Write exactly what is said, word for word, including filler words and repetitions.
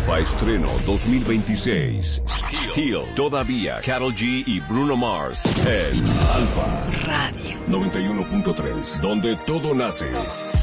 Alfa Estreno dos mil veintiséis. Steel, todavía Karol G y Bruno Mars en Alfa Radio noventa y uno punto tres, donde todo nace.